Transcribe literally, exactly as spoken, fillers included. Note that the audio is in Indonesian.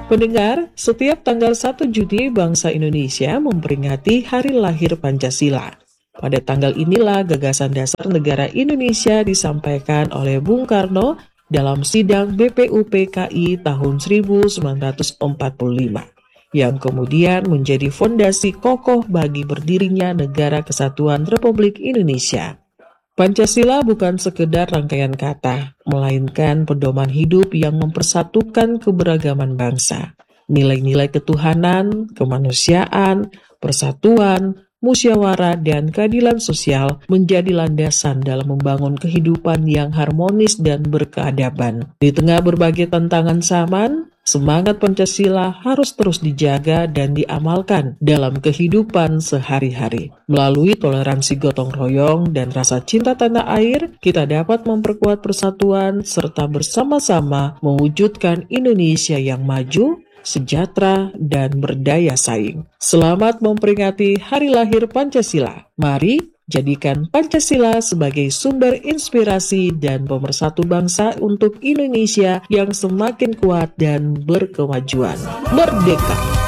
Pendengar, setiap tanggal satu Juni bangsa Indonesia memperingati Hari Lahir Pancasila. Pada tanggal inilah gagasan dasar negara Indonesia disampaikan oleh Bung Karno dalam sidang B P U P K I tahun seribu sembilan ratus empat puluh lima, yang kemudian menjadi fondasi kokoh bagi berdirinya Negara Kesatuan Republik Indonesia. Pancasila bukan sekedar rangkaian kata, melainkan pedoman hidup yang mempersatukan keberagaman bangsa. Nilai-nilai ketuhanan, kemanusiaan, persatuan, musyawarah, dan keadilan sosial menjadi landasan dalam membangun kehidupan yang harmonis dan berkeadaban. Di tengah berbagai tantangan zaman, semangat Pancasila harus terus dijaga dan diamalkan dalam kehidupan sehari-hari. Melalui toleransi gotong royong dan rasa cinta tanah air, kita dapat memperkuat persatuan serta bersama-sama mewujudkan Indonesia yang maju, sejahtera, dan berdaya saing. Selamat memperingati Hari Lahir Pancasila. Mari jadikan Pancasila sebagai sumber inspirasi dan pemersatu bangsa untuk Indonesia yang semakin kuat dan berkemajuan. Merdeka!